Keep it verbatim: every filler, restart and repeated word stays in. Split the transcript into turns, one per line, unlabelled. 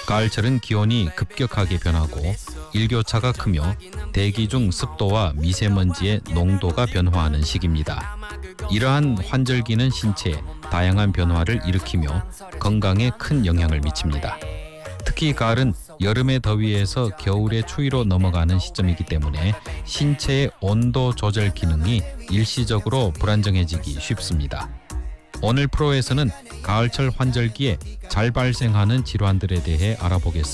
가을철은 기온이 급격하게 변하고 일교차가 크며 대기 중 습도와 미세먼지의 농도가 변화하는 시기입니다. 이러한 환절기는 신체에 다양한 변화를 일으키며 건강에 큰 영향을 미칩니다. 특히 가을은 여름의 더위에서 겨울의 추위로 넘어가는 시점이기 때문에 신체의 온도 조절 기능이 일시적으로 불안정해지기 쉽습니다. 오늘 프로에서는 가을철 환절기에 잘 발생하는 질환들에 대해 알아보겠습니다.